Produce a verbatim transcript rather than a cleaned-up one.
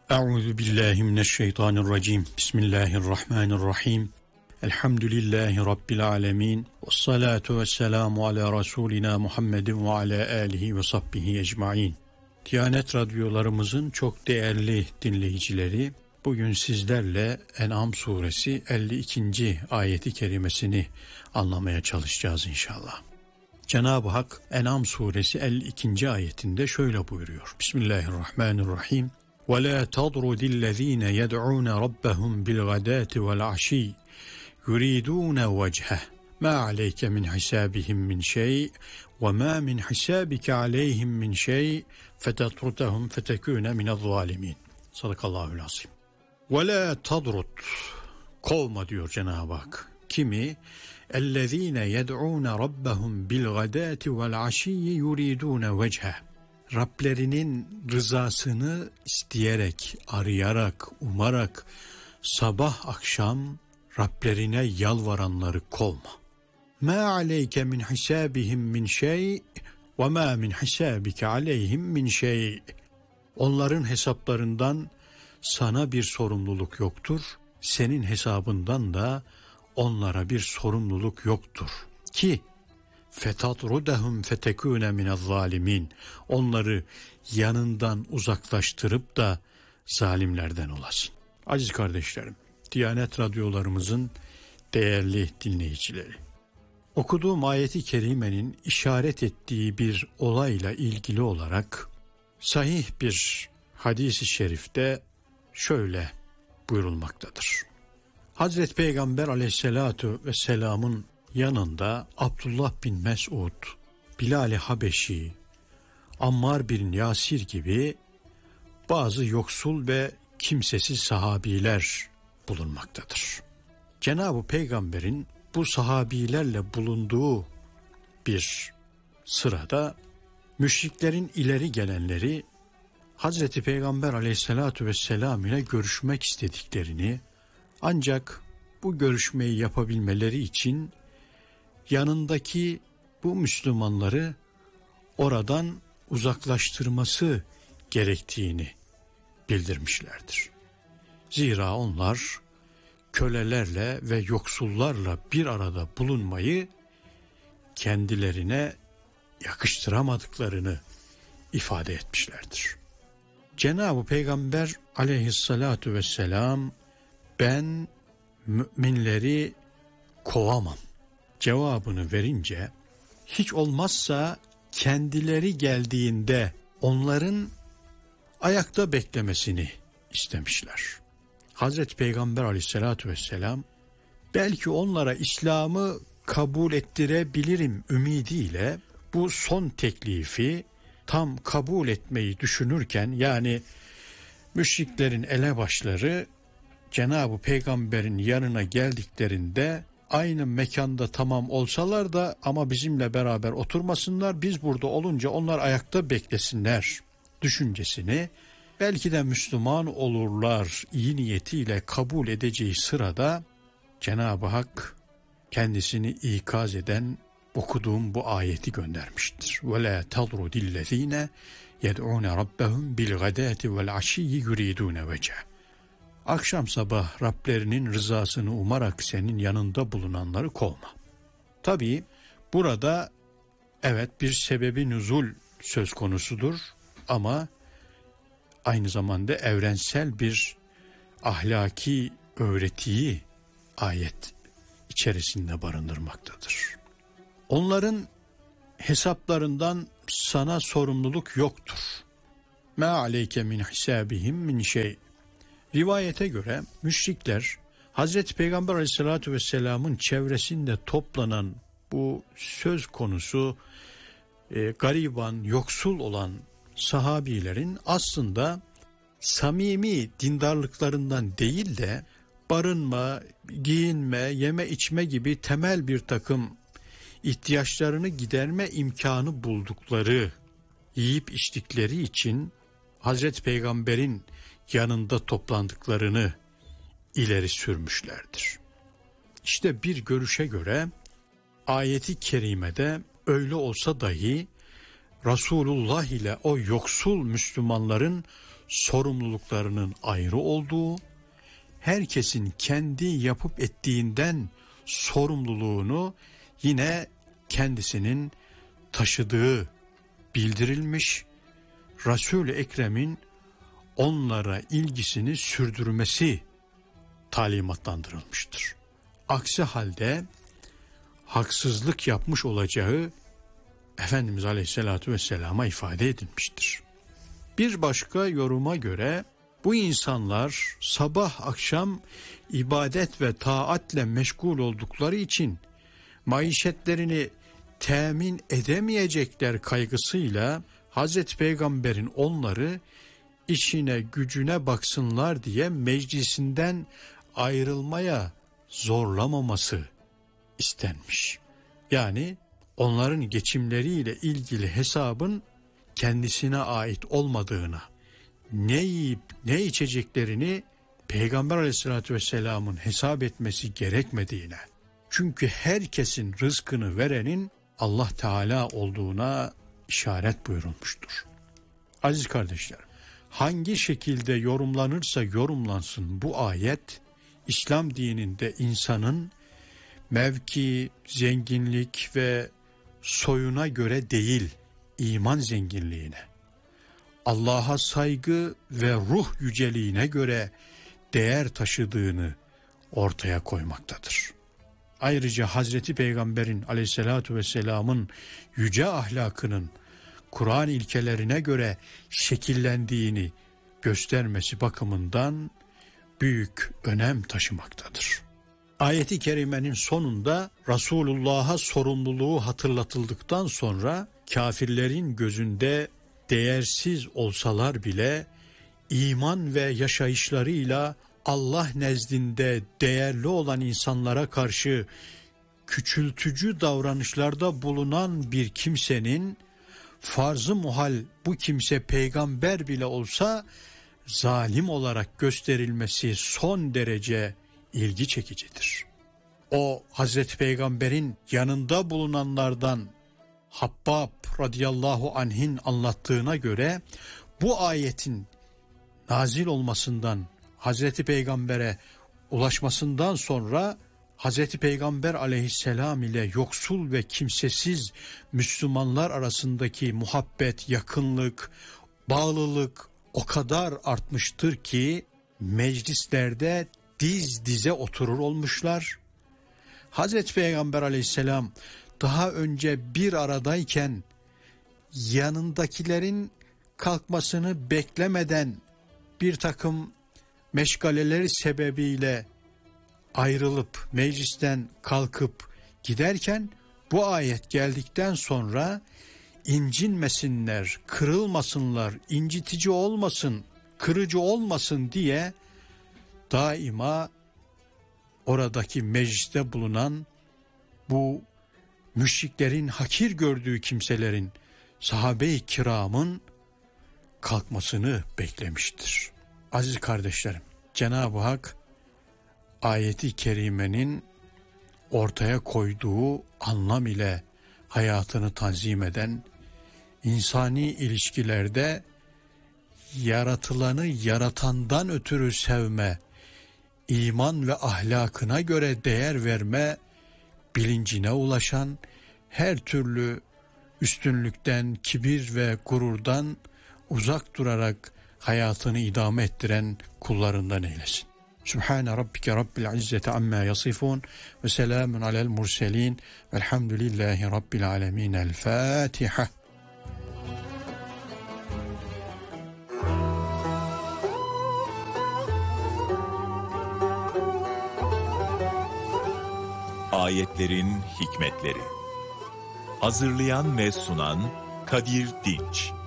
Euzu billahi mineşşeytanirracim. Bismillahirrahmanirrahim. Elhamdülillahi Rabbil alemin. Vessalatu vesselamu ala Resulina Muhammedin ve ala alihi ve sahbihi ecmain. Diyanet radyolarımızın çok değerli dinleyicileri, bugün sizlerle En'am suresi elli ikinci ayeti kerimesini anlamaya çalışacağız inşallah. Cenab-ı Hak En'am suresi elli ikinci ayetinde şöyle buyuruyor. Bismillahirrahmanirrahim. وَلَا تَضْرُدِ الَّذ۪ينَ يَدْعُونَ رَبَّهُمْ بِالْغَدَاةِ وَالْعَشِيِّ يُرِيدُونَ وَجْهَهُ مَا عَلَيْكَ مِنْ حِسَابِهِمْ مِنْ شَيْءٍ وَمَا مِنْ حِسَابِكَ عَلَيْهِمْ مِنْ شَيْءٍ فَتَطْرُدَهُمْ فَتَكُونَ مِنَ الظَّالِمِينَ. Sadakallahul azim. وَلَا تَضْرُدْ Kovma diyor Cenab-ı Hak. Kimi? اَلَّذ۪ينَ يَدْعُونَ رَبَّهُمْ بِالْغَدَاةِ وَالْعَشِيِّ يُرِيدُونَ وَجْهَهُ Rablerinin rızasını isteyerek, arayarak, umarak sabah akşam Rablerine yalvaranları kovma. مَا عَلَيْكَ مِنْ حِسَابِهِمْ مِنْ شَيْءٍ وَمَا مِنْ حِسَابِكَ عَلَيْهِمْ مِنْ شَيْءٍ Onların hesaplarından sana bir sorumluluk yoktur, senin hesabından da onlara bir sorumluluk yoktur ki فَتَطْرُدَهُمْ فَتَكُونَ مِنَ الظَّالِمِينَ Onları yanından uzaklaştırıp da zalimlerden olasın. Aziz kardeşlerim, Diyanet radyolarımızın değerli dinleyicileri, okuduğum ayeti kerimenin işaret ettiği bir olayla ilgili olarak sahih bir hadis-i şerifte şöyle buyurulmaktadır. Hazreti Peygamber aleyhissalatu vesselamın yanında Abdullah bin Mesud, Bilal-i Habeşi, Ammar bin Yasir gibi bazı yoksul ve kimsesiz sahabiler bulunmaktadır. Cenab-ı Peygamber'in bu sahabilerle bulunduğu bir sırada müşriklerin ileri gelenleri Hazreti Peygamber aleyhissalatu vesselam ile görüşmek istediklerini, ancak bu görüşmeyi yapabilmeleri için yanındaki bu Müslümanları oradan uzaklaştırması gerektiğini bildirmişlerdir. Zira onlar kölelerle ve yoksullarla bir arada bulunmayı kendilerine yakıştıramadıklarını ifade etmişlerdir. Cenab-ı Peygamber aleyhissalatu vesselam, ben müminleri kovamam cevabını verince, hiç olmazsa kendileri geldiğinde onların ayakta beklemesini istemişler. Hazreti Peygamber aleyhissalatu vesselam, belki onlara İslam'ı kabul ettirebilirim ümidiyle bu son teklifi tam kabul etmeyi düşünürken, yani müşriklerin elebaşları Cenab-ı Peygamber'in yanına geldiklerinde aynı mekanda tamam olsalar da ama bizimle beraber oturmasınlar, biz burada olunca onlar ayakta beklesinler düşüncesini, belki de Müslüman olurlar iyi niyetiyle kabul edeceği sırada Cenab-ı Hak kendisini ikaz eden okuduğum bu ayeti göndermiştir. وَلَا تَضْرُدِ الَّذ۪ينَ يَدْعُونَ رَبَّهُمْ بِالْغَدَاةِ وَالْعَشِيِّ يُرِيدُونَ وَجَهُ Akşam sabah Rablerinin rızasını umarak senin yanında bulunanları kovma. Tabii burada evet bir sebebi nüzul söz konusudur ama aynı zamanda evrensel bir ahlaki öğretiyi ayet içerisinde barındırmaktadır. Onların hesaplarından sana sorumluluk yoktur. مَا عَلَيْكَ مِنْ حِسَابِهِمْ مِنْ شَيْءٍ Rivayete göre müşrikler Hazreti Peygamber aleyhissalatu vesselamın çevresinde toplanan bu söz konusu e, gariban, yoksul olan sahabilerin aslında samimi dindarlıklarından değil de barınma, giyinme, yeme içme gibi temel bir takım ihtiyaçlarını giderme imkanı buldukları, yiyip içtikleri için Hazreti Peygamber'in yanında toplandıklarını ileri sürmüşlerdir. İşte bir görüşe göre ayeti kerimede öyle olsa dahi Resulullah ile o yoksul Müslümanların sorumluluklarının ayrı olduğu, herkesin kendi yapıp ettiğinden sorumluluğunu yine kendisinin taşıdığı bildirilmiş, Resul-i Ekrem'in onlara ilgisini sürdürmesi talimatlandırılmıştır. Aksi halde haksızlık yapmış olacağı Efendimiz Aleyhisselatü Vesselam'a ifade edilmiştir. Bir başka yoruma göre bu insanlar sabah akşam ibadet ve taatle meşgul oldukları için maişetlerini temin edemeyecekler kaygısıyla Hazreti Peygamber'in onları işine gücüne baksınlar diye meclisinden ayrılmaya zorlamaması istenmiş. Yani onların geçimleriyle ilgili hesabın kendisine ait olmadığına, ne yiyip ne içeceklerini Peygamber Aleyhisselatü Vesselam'ın hesap etmesi gerekmediğine, çünkü herkesin rızkını verenin Allah Teala olduğuna işaret buyurulmuştur. Aziz kardeşlerim, hangi şekilde yorumlanırsa yorumlansın bu ayet, İslam dininde insanın mevki, zenginlik ve soyuna göre değil, iman zenginliğine, Allah'a saygı ve ruh yüceliğine göre değer taşıdığını ortaya koymaktadır. Ayrıca Hazreti Peygamber'in Aleyhisselatü Vesselam'ın yüce ahlakının Kur'an ilkelerine göre şekillendiğini göstermesi bakımından büyük önem taşımaktadır. Ayet-i kerimenin sonunda Resulullah'a sorumluluğu hatırlatıldıktan sonra kafirlerin gözünde değersiz olsalar bile iman ve yaşayışlarıyla Allah nezdinde değerli olan insanlara karşı küçültücü davranışlarda bulunan bir kimsenin farz-ı muhal bu kimse peygamber bile olsa zalim olarak gösterilmesi son derece ilgi çekicidir. O Hazreti Peygamber'in yanında bulunanlardan Habbab radıyallahu anh'in anlattığına göre bu ayetin nazil olmasından, Hazreti Peygamber'e ulaşmasından sonra Hazreti Peygamber aleyhisselam ile yoksul ve kimsesiz Müslümanlar arasındaki muhabbet, yakınlık, bağlılık o kadar artmıştır ki meclislerde diz dize oturur olmuşlar. Hazreti Peygamber aleyhisselam daha önce bir aradayken yanındakilerin kalkmasını beklemeden bir takım meşgaleleri sebebiyle ayrılıp meclisten kalkıp giderken bu ayet geldikten sonra incinmesinler, kırılmasınlar, incitici olmasın, kırıcı olmasın diye daima oradaki mecliste bulunan bu müşriklerin hakir gördüğü kimselerin, sahabe-i kiramın kalkmasını beklemiştir. Aziz kardeşlerim, Cenab-ı Hak ayeti kerimenin ortaya koyduğu anlam ile hayatını tanzim eden, insani ilişkilerde yaratılanı yaratandan ötürü sevme, iman ve ahlakına göre değer verme bilincine ulaşan, her türlü üstünlükten, kibir ve gururdan uzak durarak hayatını idame ettiren kullarından eylesin. Sübhane Rabbike Rabbil İzzeti amma yasifun ve selamun alel murselin velhamdülillahi Rabbil alemin. El Fatiha. Ayetlerin hikmetleri. Hazırlayan ve sunan Kadir Dinç.